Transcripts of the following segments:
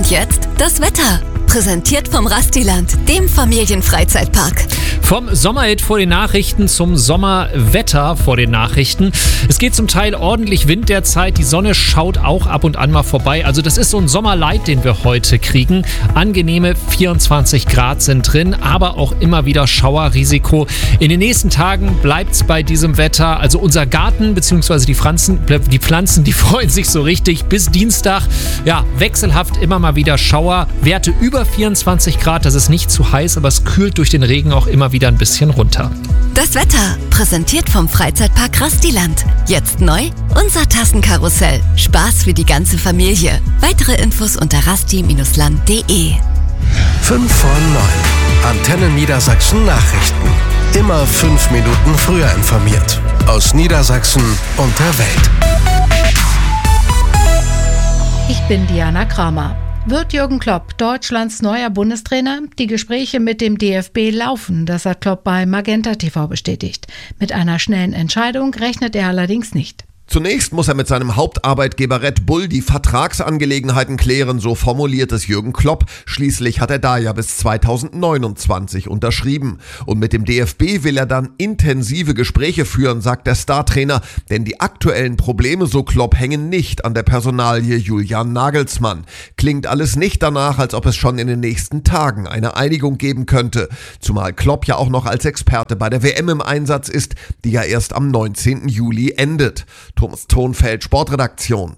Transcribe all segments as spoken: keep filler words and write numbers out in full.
jetzt das Wetter. Präsentiert vom Rastiland, dem Familienfreizeitpark. Vom Sommerhit vor den Nachrichten zum Sommerwetter vor den Nachrichten. Es geht zum Teil ordentlich Wind derzeit. Die Sonne schaut auch ab und an mal vorbei. Also das ist so ein Sommerlight, den wir heute kriegen. Angenehme vierundzwanzig Grad sind drin, aber auch immer wieder Schauerrisiko. In den nächsten Tagen bleibt es bei diesem Wetter. Also unser Garten bzw. die Pflanzen, die Pflanzen, die freuen sich so richtig. Bis Dienstag, ja, wechselhaft immer mal wieder Schauer. Werte über vierundzwanzig Grad, das ist nicht zu heiß, aber es kühlt durch den Regen auch immer wieder ein bisschen runter. Das Wetter, präsentiert vom Freizeitpark Rastiland. Jetzt neu, unser Tassenkarussell. Spaß für die ganze Familie. Weitere Infos unter rasti Bindestrich land punkt de. fünf vor neun. Antenne Niedersachsen Nachrichten. Immer fünf Minuten früher informiert. Aus Niedersachsen und der Welt. Ich bin Diana Kramer. Wird Jürgen Klopp Deutschlands neuer Bundestrainer? Die Gespräche mit dem D F B laufen, das hat Klopp bei Magenta T V bestätigt. Mit einer schnellen Entscheidung rechnet er allerdings nicht. Zunächst muss er mit seinem Hauptarbeitgeber Red Bull die Vertragsangelegenheiten klären, so formuliert es Jürgen Klopp. Schließlich hat er da ja bis zweitausendneunundzwanzig unterschrieben. Und mit dem D F B will er dann intensive Gespräche führen, sagt der Startrainer. Denn die aktuellen Probleme, so Klopp, hängen nicht an der Personalie Julian Nagelsmann. Klingt alles nicht danach, als ob es schon in den nächsten Tagen eine Einigung geben könnte. Zumal Klopp ja auch noch als Experte bei der W M im Einsatz ist, die ja erst am neunzehnten Juli endet. Thomas Thonfeld, Sportredaktion.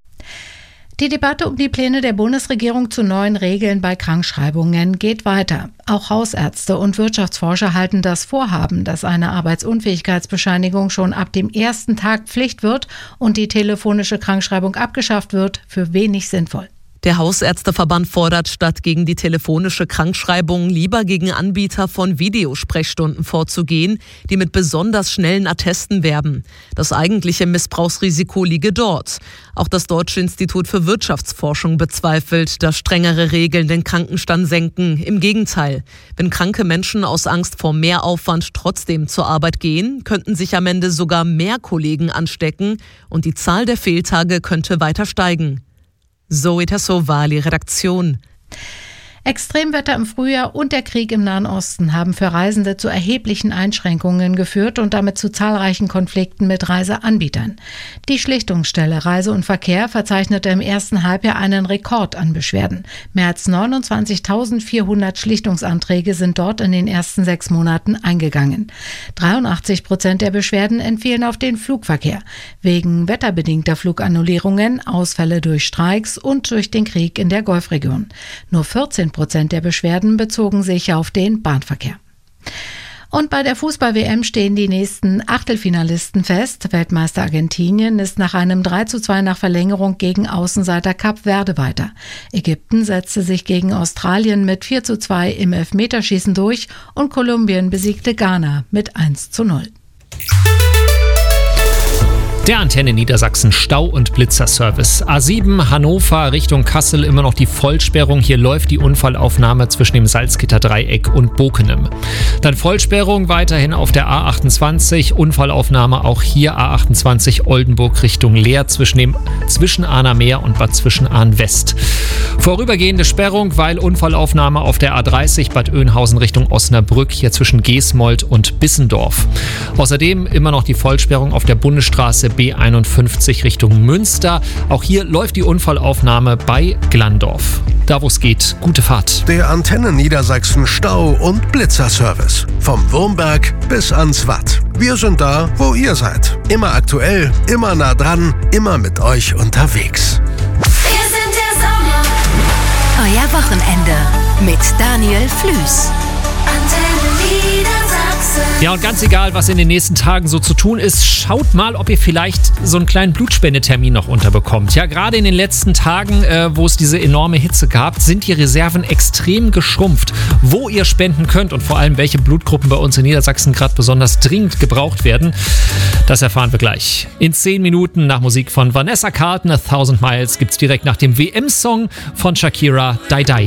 Die Debatte um die Pläne der Bundesregierung zu neuen Regeln bei Krankschreibungen geht weiter. Auch Hausärzte und Wirtschaftsforscher halten das Vorhaben, dass eine Arbeitsunfähigkeitsbescheinigung schon ab dem ersten Tag Pflicht wird und die telefonische Krankschreibung abgeschafft wird, für wenig sinnvoll. Der Hausärzteverband fordert, statt gegen die telefonische Krankschreibung lieber gegen Anbieter von Videosprechstunden vorzugehen, die mit besonders schnellen Attesten werben. Das eigentliche Missbrauchsrisiko liege dort. Auch das Deutsche Institut für Wirtschaftsforschung bezweifelt, dass strengere Regeln den Krankenstand senken. Im Gegenteil, wenn kranke Menschen aus Angst vor Mehraufwand trotzdem zur Arbeit gehen, könnten sich am Ende sogar mehr Kollegen anstecken und die Zahl der Fehltage könnte weiter steigen. Zoe Tassovali, Redaktion. Extremwetter im Frühjahr und der Krieg im Nahen Osten haben für Reisende zu erheblichen Einschränkungen geführt und damit zu zahlreichen Konflikten mit Reiseanbietern. Die Schlichtungsstelle Reise und Verkehr verzeichnete im ersten Halbjahr einen Rekord an Beschwerden. Mehr als neunundzwanzigtausendvierhundert Schlichtungsanträge sind dort in den ersten sechs Monaten eingegangen. dreiundachtzig Prozent der Beschwerden entfielen auf den Flugverkehr. Wegen wetterbedingter Flugannullierungen, Ausfälle durch Streiks und durch den Krieg in der Golfregion. Nur vierzehn Prozent der Beschwerden bezogen sich auf den Bahnverkehr. Und bei der Fußball-W M stehen die nächsten Achtelfinalisten fest. Weltmeister Argentinien ist nach einem drei zu zwei nach Verlängerung gegen Außenseiter Kap Verde weiter. Ägypten setzte sich gegen Australien mit vier zu zwei im Elfmeterschießen durch und Kolumbien besiegte Ghana mit eins zu null. Der Antenne Niedersachsen Stau- und Blitzerservice. A sieben Hannover Richtung Kassel immer noch die Vollsperrung. Hier läuft die Unfallaufnahme zwischen dem Salzgitter-Dreieck und Bokenem. Dann Vollsperrung weiterhin auf der A achtundzwanzig. Unfallaufnahme auch hier A achtundzwanzig Oldenburg Richtung Leer zwischen dem Zwischen-Ahner-Meer und Bad Zwischen-Ahn-West. Vorübergehende Sperrung, weil Unfallaufnahme auf der A dreißig Bad Oeynhausen Richtung Osnabrück, hier zwischen Geesmold und Bissendorf. Außerdem immer noch die Vollsperrung auf der Bundesstraße B einundfünfzig Richtung Münster. Auch hier läuft die Unfallaufnahme bei Glandorf. Da wo es geht, gute Fahrt. Der Antenne Niedersachsen Stau- und Blitzerservice. Vom Wurmberg bis ans Watt. Wir sind da, wo ihr seid. Immer aktuell, immer nah dran, immer mit euch unterwegs. Wir sind der Sommer. Euer Wochenende mit Daniel Flüß. Antenne Niedersachsen. Ja, und ganz egal, was in den nächsten Tagen so zu tun ist, schaut mal, ob ihr vielleicht so einen kleinen Blutspendetermin noch unterbekommt. Ja, gerade in den letzten Tagen, äh, wo es diese enorme Hitze gab, sind die Reserven extrem geschrumpft. Wo ihr spenden könnt und vor allem, welche Blutgruppen bei uns in Niedersachsen gerade besonders dringend gebraucht werden, das erfahren wir gleich. In zehn Minuten nach Musik von Vanessa Carlton, A Thousand Miles, gibt's direkt nach dem W M-Song von Shakira, Die Die.